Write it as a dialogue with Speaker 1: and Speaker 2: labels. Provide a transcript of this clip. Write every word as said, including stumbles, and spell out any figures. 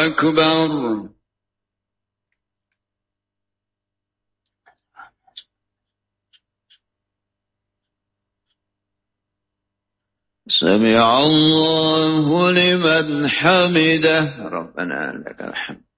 Speaker 1: أكبر. سمع الله لمن حمده. ربنا لك الحمد.